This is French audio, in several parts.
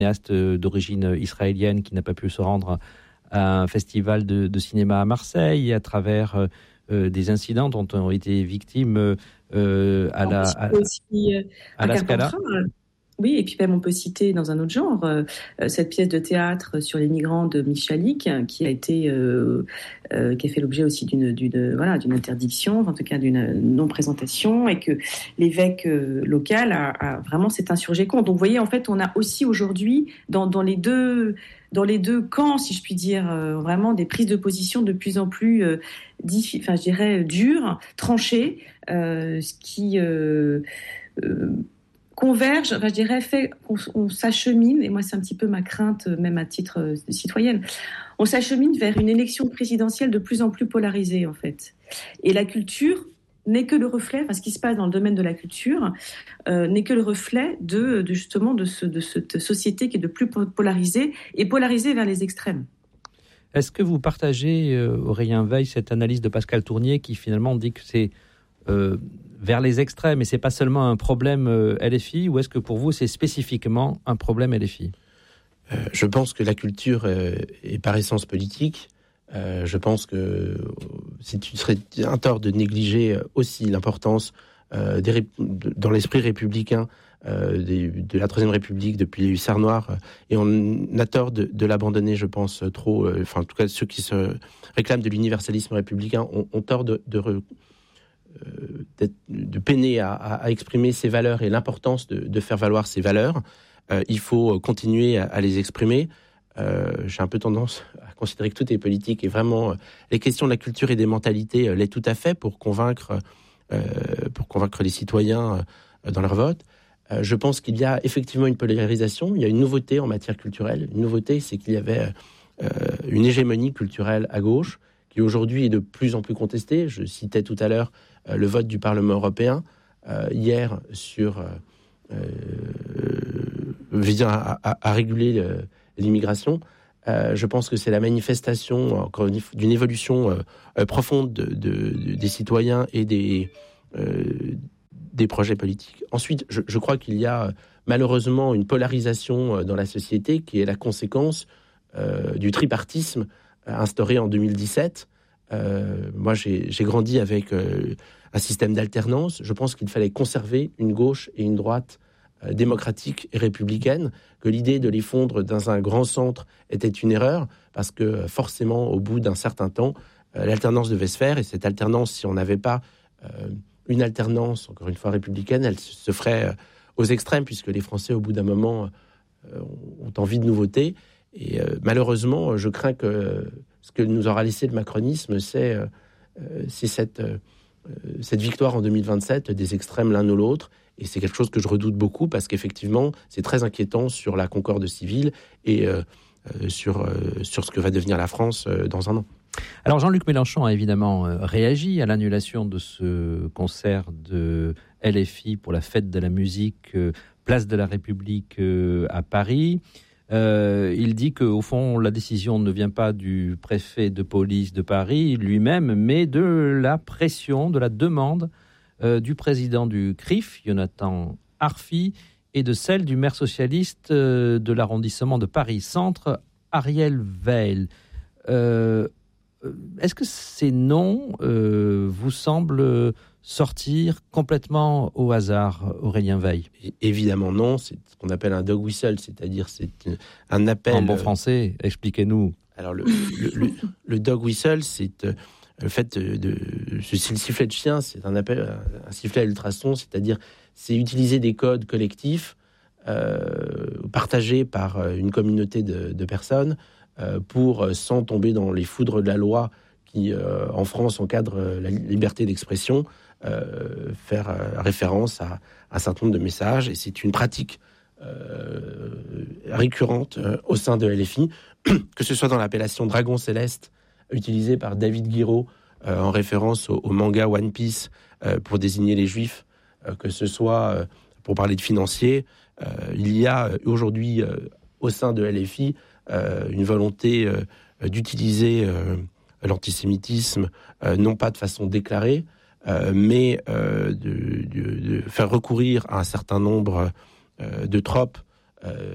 cinéaste d'origine israélienne qui n'a pas pu se rendre à un festival de cinéma à Marseille, à travers des incidents dont ont été victimes à la Scala. Oui, et puis même on peut citer dans un autre genre cette pièce de théâtre sur les migrants de Michalik qui a fait l'objet aussi d'une interdiction, en tout cas d'une non-présentation, et que l'évêque local a vraiment s'est insurgé contre. Donc vous voyez, en fait, on a aussi aujourd'hui dans les deux camps, si je puis dire, vraiment des prises de position de plus en plus je dirais dures, tranchées, ce qui converge, je dirais, fait qu'on s'achemine, et moi c'est un petit peu ma crainte, même à titre de citoyenne, on s'achemine vers une élection présidentielle de plus en plus polarisée, en fait. Et la culture n'est que le reflet, ce qui se passe dans le domaine de la culture, n'est que le reflet de cette société qui est de plus polarisée, et polarisée vers les extrêmes. Est-ce que vous partagez, Aurélien Veil, cette analyse de Pascal Tournier qui finalement dit que c'est vers les extrêmes et c'est pas seulement un problème LFI, ou est-ce que pour vous c'est spécifiquement un problème LFI ? Je pense que la culture est par essence politique. Je pense que ce serait un tort de négliger aussi l'importance dans l'esprit républicain de la Troisième République depuis les Hussards Noirs, et on a tort de l'abandonner, je pense, trop. En tout cas, ceux qui se réclament de l'universalisme républicain ont tort de peiner à exprimer ses valeurs et l'importance de faire valoir ses valeurs. Il faut continuer à les exprimer. J'ai un peu tendance à considérer que tout est politique, et vraiment les questions de la culture et des mentalités l'est tout à fait pour convaincre les citoyens dans leur vote. Je pense qu'il y a effectivement une polarisation. Il y a une nouveauté en matière culturelle. Une nouveauté, c'est qu'il y avait une hégémonie culturelle à gauche qui aujourd'hui est de plus en plus contestée. Je citais tout à l'heure le vote du Parlement européen hier visant à réguler l'immigration. Je pense que c'est la manifestation encore d'une évolution profonde des citoyens et des projets politiques. Ensuite, je crois qu'il y a malheureusement une polarisation dans la société qui est la conséquence du tripartisme instauré en 2017. Moi, j'ai grandi avec un système d'alternance. Je pense qu'il fallait conserver une gauche et une droite démocratique et républicaine, que l'idée de les fondre dans un grand centre était une erreur, parce que forcément, au bout d'un certain temps, l'alternance devait se faire, et cette alternance, si on n'avait pas une alternance, encore une fois républicaine, elle se ferait aux extrêmes, puisque les Français, au bout d'un moment, ont envie de nouveautés. Et malheureusement, je crains que ce que nous aura laissé le macronisme, c'est cette victoire en 2027 des extrêmes l'un ou l'autre. Et c'est quelque chose que je redoute beaucoup, parce qu'effectivement, c'est très inquiétant sur la concorde civile et sur ce que va devenir la France dans un an. Alors Jean-Luc Mélenchon a évidemment réagi à l'annulation de ce concert de LFI pour la fête de la musique, place de la République à Paris. Il dit qu'au fond, la décision ne vient pas du préfet de police de Paris lui-même, mais de la pression, de la demande du président du CRIF, Jonathan Arfi, et de celle du maire socialiste de l'arrondissement de Paris-Centre, Ariel Veil. Est-ce que ces noms vous semblent sortir complètement au hasard, Aurélien Veil ? Évidemment non, c'est ce qu'on appelle un dog whistle, c'est-à-dire c'est un appel... En bon français, expliquez-nous. Alors le dog whistle, c'est le fait le sifflet de chien, c'est un appel, un sifflet à ultrasons, c'est-à-dire c'est utiliser des codes collectifs partagés par une communauté de personnes pour, sans tomber dans les foudres de la loi qui, en France, encadre la liberté d'expression, faire référence à un certain nombre de messages. Et c'est une pratique récurrente au sein de LFI, que ce soit dans l'appellation Dragon Céleste, utilisée par David Guiraud en référence au manga One Piece pour désigner les Juifs, que ce soit pour parler de financiers. Il y a aujourd'hui au sein de LFI une volonté d'utiliser l'antisémitisme, non pas de façon déclarée, mais de faire recourir à un certain nombre de tropes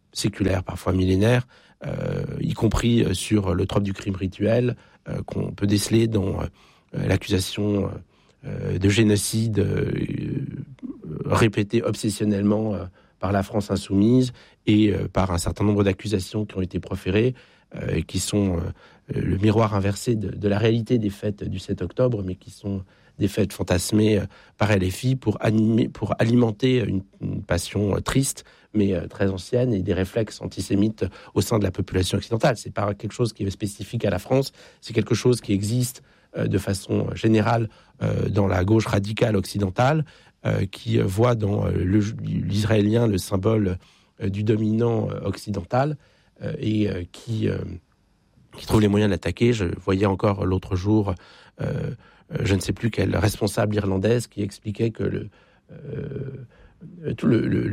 séculaires, parfois millénaires, y compris sur le trope du crime rituel qu'on peut déceler dans l'accusation de génocide répétée obsessionnellement par la France insoumise et par un certain nombre d'accusations qui ont été proférées et qui sont le miroir inversé de la réalité des fêtes du 7 octobre, mais qui sont des fêtes fantasmées par LFI pour alimenter une passion triste, mais très ancienne, et des réflexes antisémites au sein de la population occidentale. C'est pas quelque chose qui est spécifique à la France, c'est quelque chose qui existe de façon générale dans la gauche radicale occidentale, qui voit dans l'israélien le symbole du dominant occidental et qui trouve les moyens de l'attaquer. Je voyais encore l'autre jour, je ne sais plus quelle responsable irlandaise qui expliquait que tout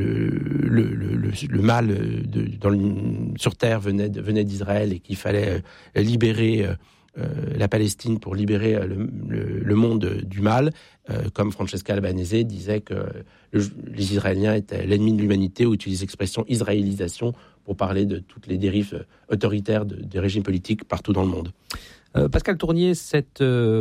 le mal sur terre venait d'Israël et qu'il fallait libérer la Palestine pour libérer le monde du mal, comme Francesca Albanese disait que les Israéliens étaient l'ennemi de l'humanité, ou utilise l'expression israélisation pour parler de toutes les dérives autoritaires des régimes politiques partout dans le monde. Pascal Tournier, cette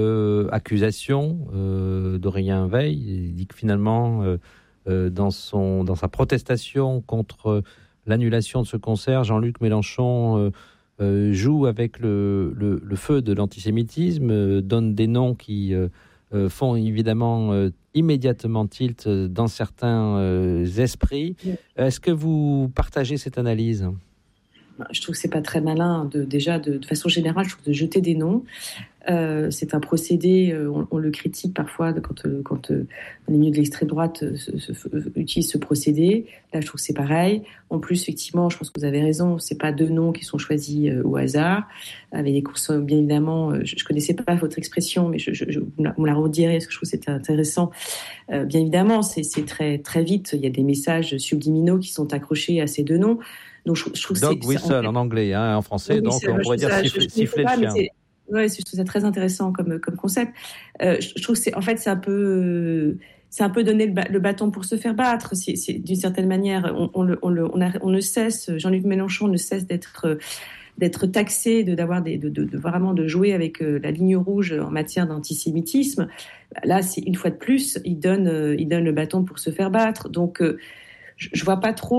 accusation d'Aurélien Veil, il dit que finalement, dans sa protestation contre l'annulation de ce concert, Jean-Luc Mélenchon joue avec le feu de l'antisémitisme, donne des noms qui font évidemment immédiatement tilt dans certains esprits. Est-ce que vous partagez cette analyse ? Je trouve que c'est pas très malin de façon générale, je trouve, de jeter des noms. C'est un procédé, on le critique parfois quand les milieux de l'extrême droite utilisent ce procédé. Là, je trouve que c'est pareil. En plus, effectivement, je pense que vous avez raison, c'est pas deux noms qui sont choisis au hasard. Avec des courses, bien évidemment, je connaissais pas votre expression, mais vous la redirez parce que je trouve que c'était intéressant. Bien évidemment, c'est très très vite. Il y a des messages subliminaux qui sont accrochés à ces deux noms. Donc, je trouve Dog whistle en anglais, en français, oui, donc on pourrait dire siffler le chien. Oui, je trouve ça très intéressant comme concept. Je trouve que c'est un peu donner le bâton pour se faire battre. C'est d'une certaine manière, on ne cesse, Jean-Luc Mélenchon ne cesse d'être taxé, de vraiment de jouer avec la ligne rouge en matière d'antisémitisme. Là, c'est une fois de plus, il donne le bâton pour se faire battre. Donc je vois pas trop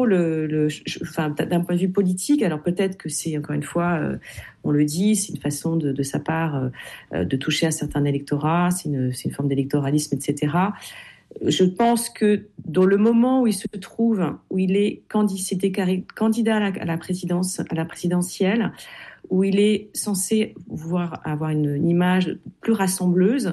d'un point de vue politique. Alors peut-être que c'est, encore une fois, on le dit, c'est une façon de sa part de toucher un certain électorat, c'est une forme d'électoralisme, etc. Je pense que dans le moment où il se trouve, où il est candidat à la présidentielle, où il est censé avoir une image plus rassembleuse,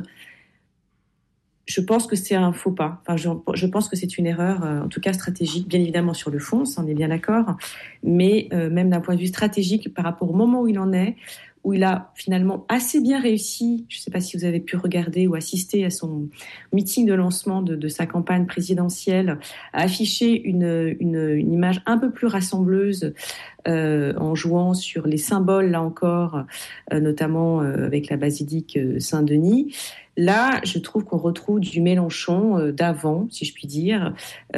je pense que c'est un faux pas. Enfin, je pense que c'est une erreur, en tout cas stratégique, bien évidemment sur le fond, ça on est bien d'accord, mais même d'un point de vue stratégique par rapport au moment où il en est, où il a finalement assez bien réussi, je ne sais pas si vous avez pu regarder ou assister à son meeting de lancement de sa campagne présidentielle, à afficher une image un peu plus rassembleuse en jouant sur les symboles, là encore, notamment avec la basilique Saint-Denis. Là, je trouve qu'on retrouve du Mélenchon d'avant, si je puis dire.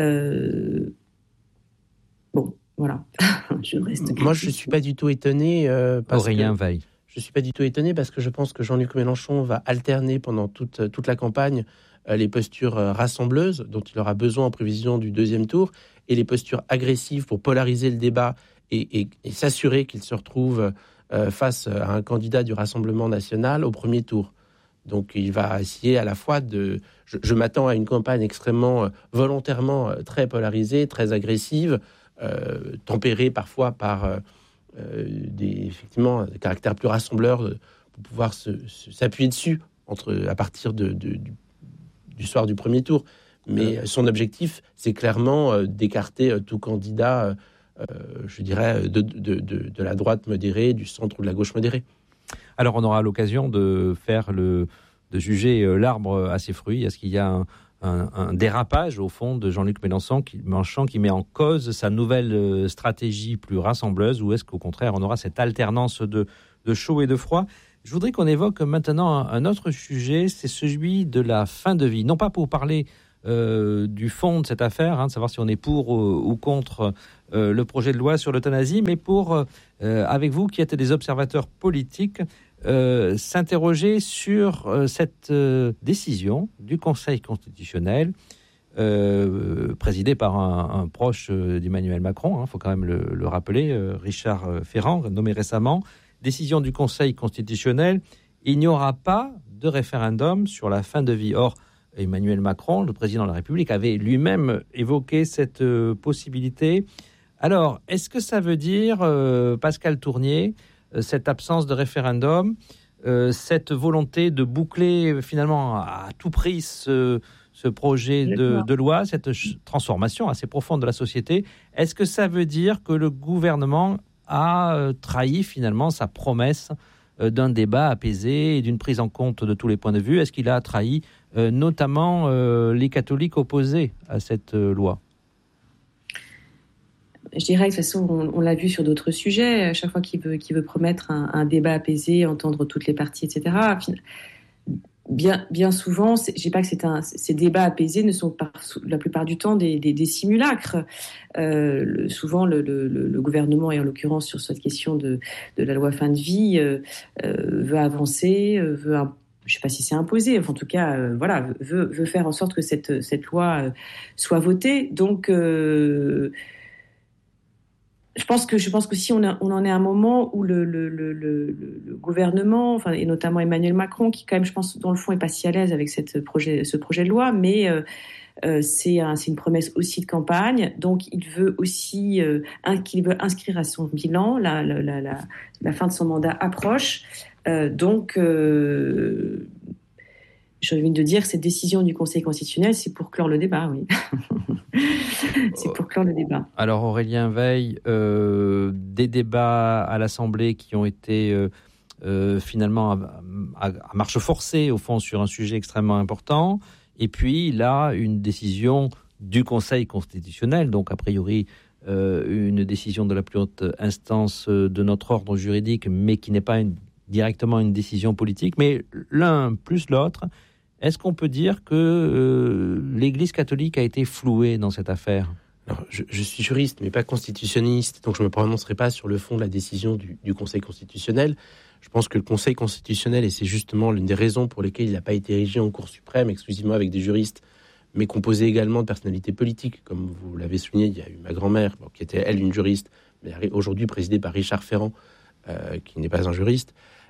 Bon, voilà. Moi, je ne suis pas du tout étonné. Aurélien Veil. Je ne suis pas du tout étonné parce que je pense que Jean-Luc Mélenchon va alterner pendant toute la campagne les postures rassembleuses dont il aura besoin en prévision du deuxième tour et les postures agressives pour polariser le débat et s'assurer qu'il se retrouve face à un candidat du Rassemblement national au premier tour. Donc il va essayer à la fois je m'attends à une campagne extrêmement volontairement très polarisée, très agressive, tempérée parfois par effectivement des caractères plus rassembleurs pour pouvoir s'appuyer dessus à partir du soir du premier tour. Mais son objectif, c'est clairement d'écarter tout candidat, je dirais, de la droite modérée, du centre ou de la gauche modérée. Alors, on aura l'occasion de juger l'arbre à ses fruits. Est-ce qu'il y a un dérapage, au fond, de Jean-Luc Mélenchon qui met en cause sa nouvelle stratégie plus rassembleuse, ou est-ce qu'au contraire, on aura cette alternance de chaud et de froid ? Je voudrais qu'on évoque maintenant un autre sujet, c'est celui de la fin de vie. Non pas pour parler du fond de cette affaire, de savoir si on est pour ou contre le projet de loi sur l'euthanasie, mais pour, avec vous qui êtes des observateurs politiques, s'interroger sur cette décision du Conseil constitutionnel présidé par un proche d'Emmanuel Macron, il faut quand même le rappeler, Richard Ferrand, nommé récemment. Décision du Conseil constitutionnel, il n'y aura pas de référendum sur la fin de vie. Or, Emmanuel Macron, le président de la République, avait lui-même évoqué cette possibilité. Alors, est-ce que ça veut dire, Pascal Tournier, cette absence de référendum, cette volonté de boucler finalement à tout prix ce projet de loi, cette transformation assez profonde de la société, est-ce que ça veut dire que le gouvernement a trahi finalement sa promesse d'un débat apaisé et d'une prise en compte de tous les points de vue? Est-ce qu'il a trahi notamment les catholiques opposés à cette loi? Je dirais que de toute façon, on l'a vu sur d'autres sujets. À chaque fois qu'il veut promettre un débat apaisé, entendre toutes les parties, etc., bien souvent, je dis pas que ces débats apaisés ne sont pas la plupart du temps des simulacres. Souvent, le gouvernement, et en l'occurrence sur cette question de la loi fin de vie, veut avancer, je ne sais pas si c'est imposé, enfin, en tout cas, veut faire en sorte que cette loi soit votée. Donc, je pense que si on en est à un moment où le gouvernement, enfin, et notamment Emmanuel Macron, qui quand même, je pense, dans le fond, est pas si à l'aise avec ce projet de loi, mais c'est une promesse aussi de campagne. Donc, il veut aussi qu'il veut inscrire à son bilan. La fin de son mandat approche. Donc, j'ai envie de dire que cette décision du Conseil constitutionnel, c'est pour clore le débat, oui. C'est pour clore le débat. Alors, Aurélien Veil, des débats à l'Assemblée qui ont été finalement à marche forcée, au fond, sur un sujet extrêmement important. Et puis, là, une décision du Conseil constitutionnel, donc a priori une décision de la plus haute instance de notre ordre juridique, mais qui n'est pas directement une décision politique. Mais l'un plus l'autre, est-ce qu'on peut dire que l'Église catholique a été flouée dans cette affaire ? Alors, je suis juriste, mais pas constitutionnaliste, donc je ne me prononcerai pas sur le fond de la décision du Conseil constitutionnel. Je pense que le Conseil constitutionnel, et c'est justement l'une des raisons pour lesquelles il n'a pas été érigé en Cour suprême exclusivement avec des juristes, mais composé également de personnalités politiques, comme vous l'avez souligné, il y a eu ma grand-mère, qui était elle une juriste, mais aujourd'hui présidée par Richard Ferrand, qui n'est pas un juriste,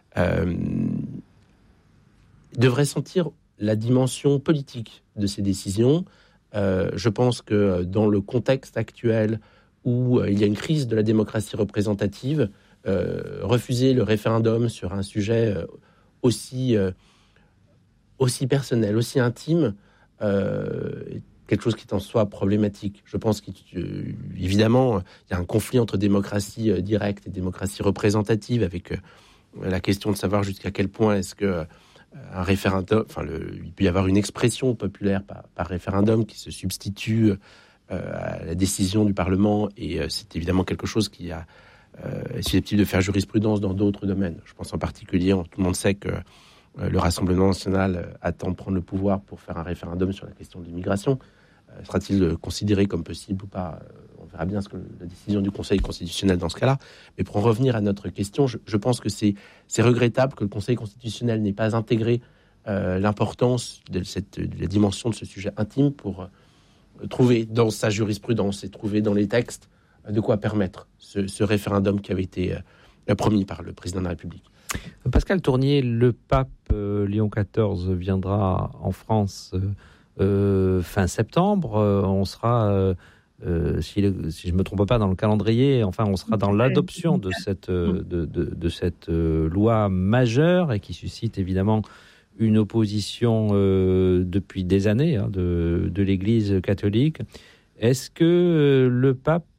devrait sentir la dimension politique de ces décisions. Je pense que dans le contexte actuel où il y a une crise de la démocratie représentative, refuser le référendum sur un sujet aussi personnel, aussi intime, est quelque chose qui est en soi problématique. Je pense qu'évidemment, il y a un conflit entre démocratie directe et démocratie représentative, avec la question de savoir jusqu'à quel point est-ce que un référendum, il peut y avoir une expression populaire par référendum qui se substitue à la décision du Parlement, et c'est évidemment quelque chose qui est susceptible de faire jurisprudence dans d'autres domaines. Je pense en particulier, tout le monde sait que le Rassemblement national attend de prendre le pouvoir pour faire un référendum sur la question de l'immigration. Sera-t-il considéré comme possible ou pas ? On verra bien la décision du Conseil constitutionnel dans ce cas-là. Mais pour en revenir à notre question, je pense que c'est regrettable que le Conseil constitutionnel n'ait pas intégré l'importance de la dimension de ce sujet intime pour trouver dans sa jurisprudence et trouver dans les textes de quoi permettre ce référendum qui avait été promis par le président de la République. Pascal Tournier, le pape Léon XIV viendra en France fin septembre. On sera, si je ne me trompe pas dans le calendrier, on sera dans l'adoption de cette loi majeure, et qui suscite évidemment une opposition depuis des années de l'Église catholique. Est-ce que le pape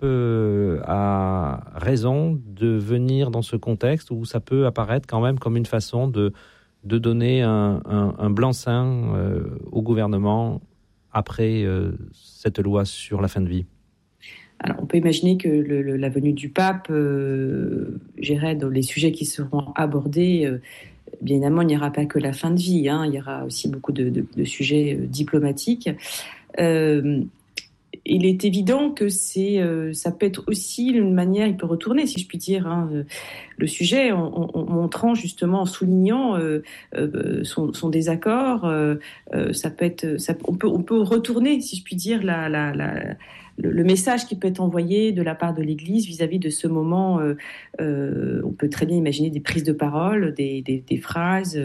a raison de venir dans ce contexte où ça peut apparaître quand même comme une façon de donner un blanc-seing au gouvernement après cette loi sur la fin de vie? Alors, on peut imaginer que la venue du pape, j'irai dans les sujets qui seront abordés. Bien évidemment, il n'y aura pas que la fin de vie, il y aura aussi beaucoup de sujets diplomatiques. Il est évident que ça peut être aussi une manière, il peut retourner, si je puis dire, le sujet en montrant justement, en soulignant son désaccord. Ça peut être, on peut retourner, si je puis dire, le message qui peut être envoyé de la part de l'Église vis-à-vis de ce moment. On peut très bien imaginer des prises de parole, des phrases.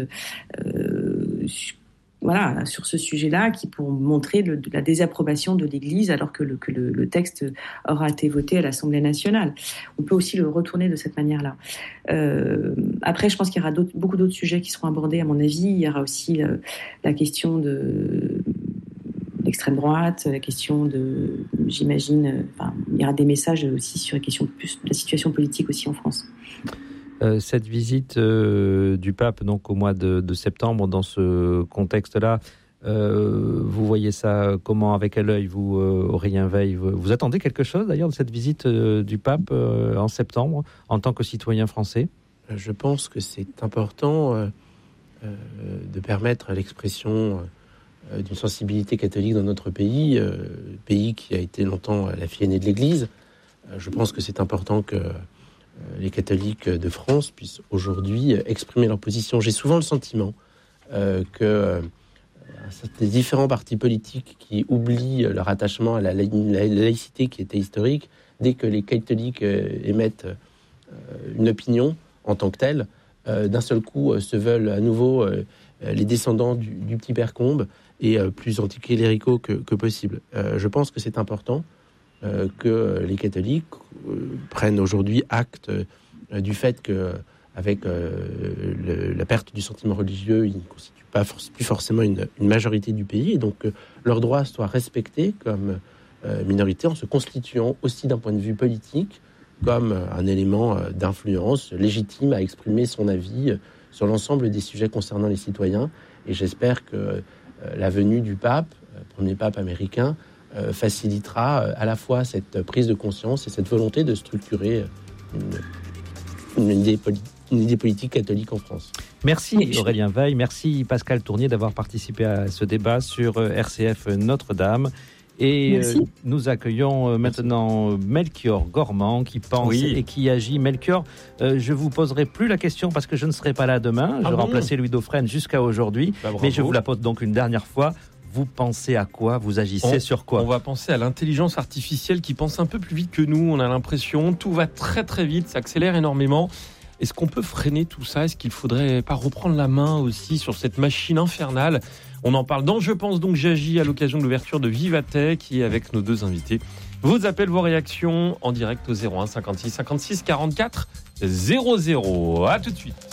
Voilà, sur ce sujet-là, qui pourront montrer la désapprobation de l'Église alors que le texte aura été voté à l'Assemblée nationale. On peut aussi le retourner de cette manière-là. Après, je pense qu'il y aura beaucoup d'autres sujets qui seront abordés, à mon avis. Il y aura aussi la question de l'extrême droite, la question j'imagine, il y aura des messages aussi sur la question de la situation politique aussi en France. Cette visite du pape donc au mois de septembre, dans ce contexte-là, vous voyez ça comment, avec quel œil, vous, Aurélien Veil, vous attendez quelque chose d'ailleurs de cette visite du pape en septembre en tant que citoyen français ? Je pense que c'est important de permettre l'expression d'une sensibilité catholique dans notre pays, pays qui a été longtemps la fille aînée de l'Église. Je pense que c'est important que les catholiques de France puissent aujourd'hui exprimer leur position. J'ai souvent le sentiment que des différents partis politiques qui oublient leur attachement à la laïcité qui était historique, dès que les catholiques émettent une opinion en tant que telle, d'un seul coup se veulent à nouveau les descendants du petit père Combe et plus anticléricaux que possible. Je pense que c'est important que les catholiques prennent aujourd'hui acte du fait qu'avec la perte du sentiment religieux, ils ne constituent plus forcément une majorité du pays, et donc que leurs droits soient respectés comme minorité en se constituant aussi d'un point de vue politique comme un élément d'influence légitime à exprimer son avis sur l'ensemble des sujets concernant les citoyens. Et j'espère que la venue du pape, premier pape américain, facilitera à la fois cette prise de conscience et cette volonté de structurer une idée politique catholique en France. Merci Aurélien Veil, merci Pascal Tournier d'avoir participé à ce débat sur RCF Notre-Dame. Et nous accueillons maintenant Melchior Gormand qui pense et qui agit. Melchior, je vous poserai plus la question parce que je ne serai pas là demain. Je remplaçais Louis Dauphren jusqu'à aujourd'hui. Mais je vous la pose donc une dernière fois. Vous pensez à quoi ? Vous agissez sur quoi ? On va penser à l'intelligence artificielle qui pense un peu plus vite que nous. On a l'impression, tout va très très vite, ça accélère énormément. Est-ce qu'on peut freiner tout ça ? Est-ce qu'il ne faudrait pas reprendre la main aussi sur cette machine infernale ? On en parle dans Je pense donc j'agis à l'occasion de l'ouverture de Vivatech qui est avec nos deux invités. Vos appels, vos réactions en direct au 01 56 56 44 00. À tout de suite.